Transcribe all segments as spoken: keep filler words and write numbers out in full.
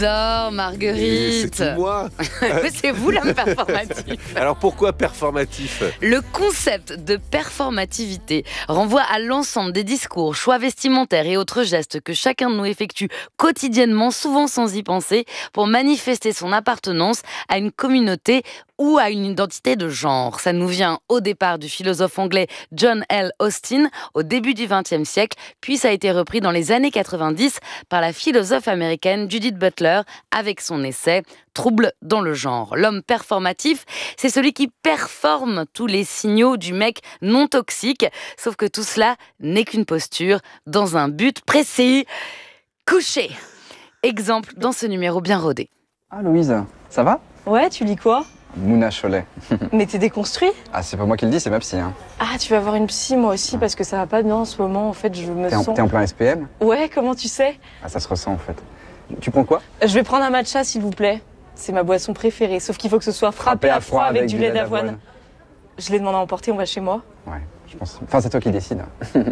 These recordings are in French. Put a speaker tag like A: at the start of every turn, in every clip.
A: J'adore, Marguerite.
B: C'est tout moi.
A: C'est vous l'homme performatif.
B: Alors pourquoi performatif ?
A: Le concept de performativité renvoie à l'ensemble des discours, choix vestimentaires et autres gestes que chacun de nous effectue quotidiennement, souvent sans y penser, pour manifester son appartenance à une communauté ou à une identité de genre. Ça nous vient au départ du philosophe anglais John L. Austin au début du vingtième siècle, puis ça a été repris dans les années quatre-vingt-dix par la philosophe américaine Judith Butler avec son essai Trouble dans le genre. L'homme performatif, c'est celui qui performe tous les signaux du mec non toxique, sauf que tout cela n'est qu'une posture dans un but précis. Coucher. Exemple dans ce numéro bien rodé.
C: Ah Louise, ça va ?
D: Ouais, tu lis quoi ?
C: Mouna Cholet.
D: Mais t'es déconstruit ?
C: Ah, c'est pas moi qui le dis, c'est ma psy. Hein.
D: Ah, tu vas voir une psy, moi aussi, parce que ça va pas bien en ce moment. En fait, je me
C: T'es en,
D: sens...
C: t'es en plein S P M ?
D: Ouais, comment tu sais ?
C: Ah, ça se ressent en fait. Tu prends quoi ?
D: Je vais prendre un matcha, s'il vous plaît. C'est ma boisson préférée, sauf qu'il faut que ce soit frappé à froid avec, avec du lait d'avoine. Je l'ai demandé à emporter, on va chez moi.
C: Ouais, je pense. Enfin, c'est toi qui décides.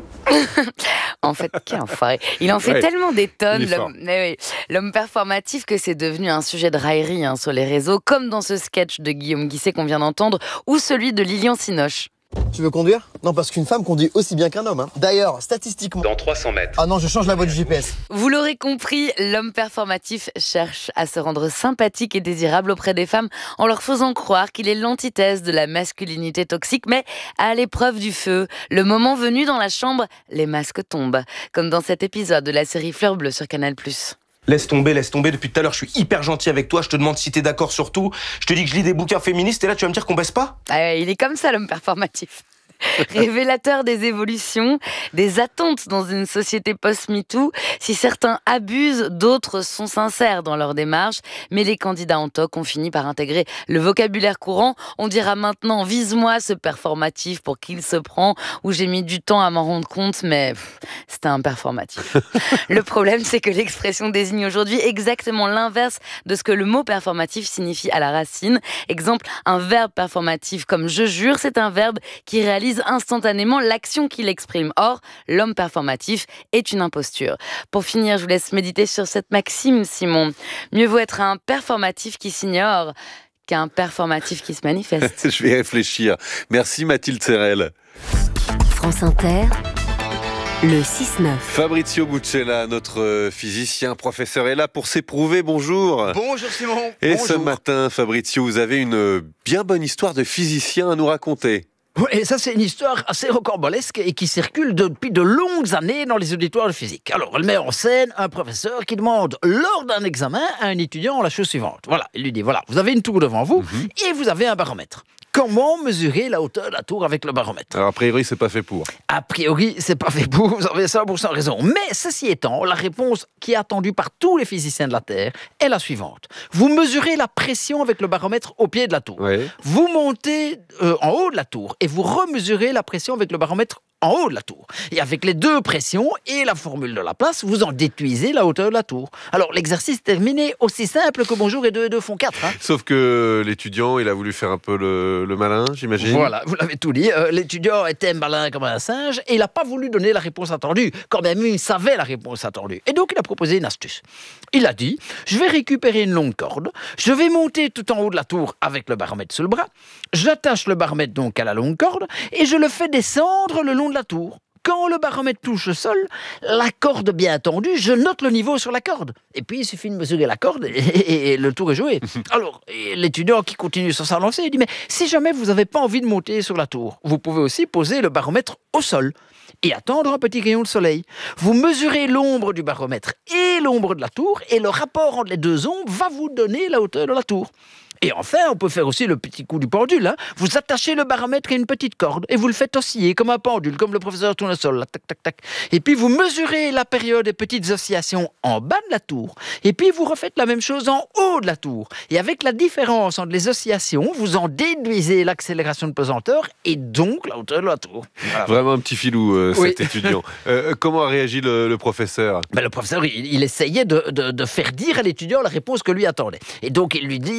A: En fait, quel enfoiré. Il en fait
B: ouais.
A: tellement des tonnes,
B: Il est
A: l'homme, mais oui, l'homme performatif, que c'est devenu un sujet de raillerie hein, sur les réseaux, comme dans ce sketch de Guillaume Guisset qu'on vient d'entendre, ou celui de Lilian Sinoche.
E: Tu veux conduire ? Non, parce qu'une femme conduit aussi bien qu'un homme. Hein. D'ailleurs, statistiquement...
F: Dans trois cents mètres.
E: Ah non, je change la voie du G P S.
A: Vous l'aurez compris, l'homme performatif cherche à se rendre sympathique et désirable auprès des femmes en leur faisant croire qu'il est l'antithèse de la masculinité toxique, mais à l'épreuve du feu, le moment venu dans la chambre, les masques tombent. Comme dans cet épisode de la série Fleur Bleue sur Canal plus.
F: Laisse tomber, laisse tomber. Depuis tout à l'heure, je suis hyper gentil avec toi. Je te demande si t'es d'accord sur tout. Je te dis que je lis des bouquins féministes et là, tu vas me dire qu'on baisse pas ?
A: Ah ouais, il est comme ça, l'homme performatif. Révélateur des évolutions, des attentes dans une société post-MeToo. Si certains abusent, d'autres sont sincères dans leur démarche. Mais les candidats en toc ont fini par intégrer le vocabulaire courant. On dira maintenant « vise-moi ce performatif pour qui il se prend » ou « j'ai mis du temps à m'en rendre compte, mais pff, c'était un performatif ». Le problème, c'est que l'expression désigne aujourd'hui exactement l'inverse de ce que le mot performatif signifie à la racine. Exemple, un verbe performatif comme « je jure », c'est un verbe qui réalise instantanément l'action qu'il exprime. Or, l'homme performatif est une imposture. Pour finir, je vous laisse méditer sur cette maxime, Simon. Mieux vaut être un performatif qui s'ignore qu'un performatif qui se manifeste.
B: Je vais réfléchir. Merci Mathilde Serrel.
G: France Inter, le six neuf.
B: Fabrizio Buccella, notre physicien professeur, est là pour s'éprouver. Bonjour.
H: Bonjour Simon.
B: Et
H: Bonjour.
B: ce matin, Fabrizio, vous avez une bien bonne histoire de physicien à nous raconter.
H: Et ça, c'est une histoire assez rocambolesque et qui circule depuis de longues années dans les auditoires de physique. Alors, elle met en scène un professeur qui demande, lors d'un examen, à un étudiant la chose suivante. Voilà, il lui dit, voilà, vous avez une tour devant vous mm-hmm. et vous avez un baromètre. Comment mesurer la hauteur de la tour avec le baromètre ?
B: Alors, a priori, c'est pas fait pour.
H: A priori, c'est pas fait pour, vous avez cent pour cent raison. Mais ceci étant, la réponse qui est attendue par tous les physiciens de la Terre est la suivante. Vous mesurez la pression avec le baromètre au pied de la tour.
B: Oui.
H: Vous montez euh, en haut de la tour et vous remesurez la pression avec le baromètre en haut de la tour. Et avec les deux pressions et la formule de Laplace, vous en déduisez la hauteur de la tour. Alors, l'exercice est terminé aussi simple que bonjour et deux et deux font quatre. Hein.
B: Sauf que l'étudiant, il a voulu faire un peu le, le malin, j'imagine.
H: Voilà, vous l'avez tout dit. Euh, l'étudiant était malin comme un singe et il n'a pas voulu donner la réponse attendue, quand même il savait la réponse attendue. Et donc, il a proposé une astuce. Il a dit, je vais récupérer une longue corde, je vais monter tout en haut de la tour avec le baromètre sous le bras, j'attache le baromètre donc à la longue corde et je le fais descendre le long de la tour. Quand le baromètre touche le sol, la corde bien tendue, je note le niveau sur la corde. Et puis, il suffit de mesurer la corde et, et, et le tour est joué. Alors, l'étudiant qui continue sur sa lancée, il dit, mais si jamais vous n'avez pas envie de monter sur la tour, vous pouvez aussi poser le baromètre au sol et attendre un petit rayon de soleil. Vous mesurez l'ombre du baromètre et l'ombre de la tour et le rapport entre les deux ombres va vous donner la hauteur de la tour. Et enfin, on peut faire aussi le petit coup du pendule. Hein. Vous attachez le baromètre à une petite corde et vous le faites osciller comme un pendule, comme le professeur Tournesol. Là, tac, tac, tac. Et puis vous mesurez la période des petites oscillations en bas de la tour. Et puis vous refaites la même chose en haut de la tour. Et avec la différence entre les oscillations, vous en déduisez l'accélération de pesanteur et donc la hauteur de la tour. Voilà.
B: Vraiment un petit filou, euh,
H: Oui.
B: cet étudiant. Euh, comment a réagi le, le professeur ?
H: Ben, le professeur, il, il essayait de, de, de faire dire à l'étudiant la réponse que lui attendait. Et donc il lui dit, est-ce que vous avez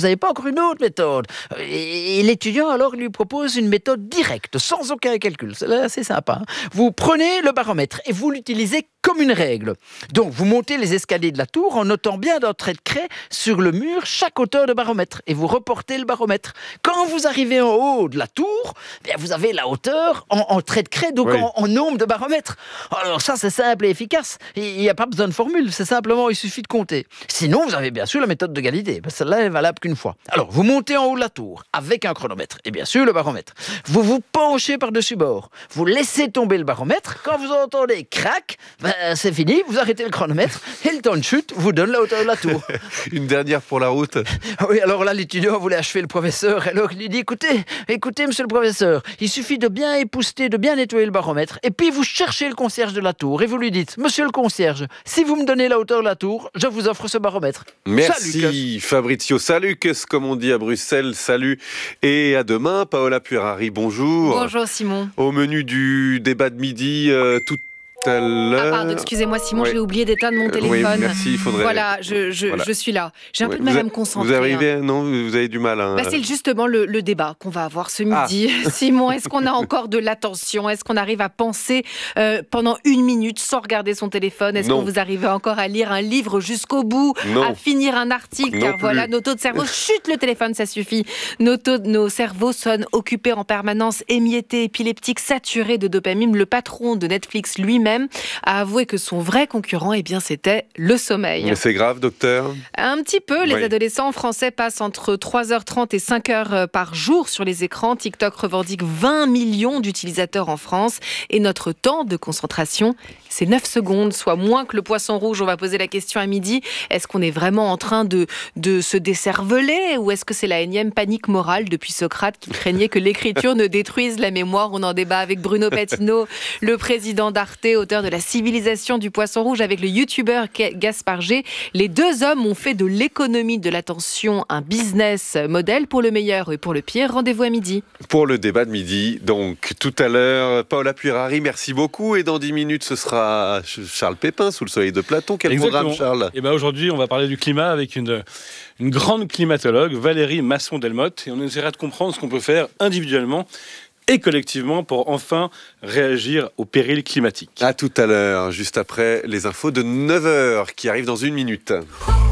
H: n'avez pas encore une autre méthode. Et, et l'étudiant, alors, lui propose une méthode directe, sans aucun calcul. C'est assez sympa. Hein. Vous prenez le baromètre et vous l'utilisez comme une règle. Donc, vous montez les escaliers de la tour en notant bien d'un trait de craie sur le mur chaque hauteur de baromètre et vous reportez le baromètre. Quand vous arrivez en haut de la tour, bien, vous avez la hauteur en, en trait de craie, donc oui. en, en nombre de baromètres. Alors ça, c'est simple et efficace. Il n'y a pas besoin de formule, c'est simplement, il suffit de compter. Sinon, vous avez bien sûr la méthode de Galilée. Ben, celle-là est valable qu'une fois. Alors, vous montez en haut de la tour avec un chronomètre et bien sûr le baromètre. Vous vous penchez par-dessus bord. Vous laissez tomber le baromètre. Quand vous entendez crac, ben, c'est fini, vous arrêtez le chronomètre et le temps de chute vous donne la hauteur de la tour.
B: Une dernière pour la route.
H: Oui, alors là, l'étudiant voulait achever le professeur. Alors, il lui dit, écoutez, écoutez, monsieur le professeur, il suffit de bien épousseter, de bien nettoyer le baromètre. Et puis, vous cherchez le concierge de la tour et vous lui dites, monsieur le concierge, si vous me donnez la hauteur de la tour, je vous offre ce baromètre.
B: Merci,
H: salut,
B: Fabrizio. Salut, comme on dit à Bruxelles. Salut. Et à demain, Paola Puerari, bonjour.
I: Bonjour, Simon.
B: Au menu du débat de midi, euh, tout à l'heure.
I: Ah pardon, excusez-moi Simon,
B: ouais.
I: j'ai oublié d'éteindre mon téléphone.
B: Oui, merci, il faudrait...
I: Voilà, je, je,
B: voilà.
I: je suis là. J'ai un
B: ouais.
I: peu de mal
B: vous
I: à me concentrer.
B: Vous arrivez,
I: hein.
B: non, vous avez du mal. Hein.
I: Bah, c'est justement le, le débat qu'on va avoir ce midi. Ah. Simon, est-ce qu'on a encore de l'attention? Est-ce qu'on arrive à penser euh, pendant une minute sans regarder son téléphone? Est-ce
B: non.
I: qu'on vous arrive encore à lire un livre jusqu'au bout,
B: non.
I: à finir un article?
B: Non
I: Car
B: plus.
I: voilà, nos taux de cerveau, chut, le téléphone, ça suffit. Nos, taux, nos cerveaux sonnent occupés en permanence, émiettés, épileptiques, saturés de dopamine. Le patron de Netflix lui-même a avoué que son vrai concurrent, eh bien, c'était le sommeil.
B: Mais c'est grave, docteur?
I: Un petit peu. Les
B: oui.
I: adolescents français passent entre trois heures trente et cinq heures par jour sur les écrans. TikTok revendique vingt millions d'utilisateurs en France. Et notre temps de concentration, c'est neuf secondes, soit moins que le poisson rouge. On va poser la question à midi. Est-ce qu'on est vraiment en train de, de se décerveler ou est-ce que c'est la énième panique morale depuis Socrate qui craignait que l'écriture ne détruise la mémoire? On en débat avec Bruno Patino, le président d'Arte, auteur de La civilisation du poisson rouge, avec le youtubeur Gaspard G. Les deux hommes ont fait de l'économie de l'attention un business model pour le meilleur et pour le pire. Rendez-vous à midi.
B: Pour le débat de midi, donc tout à l'heure, Paola Puerari, merci beaucoup. Et dans dix minutes, ce sera Charles Pépin, sous le soleil de Platon. Quel
J: Exactement.
B: Programme, Charles?
J: Et ben aujourd'hui, on va parler du climat avec une, une grande climatologue, Valérie Masson-Delmotte. Et on essaiera de comprendre ce qu'on peut faire individuellement et collectivement pour enfin réagir au péril climatique.
B: À tout à l'heure, juste après les infos de neuf heures qui arrivent dans une minute.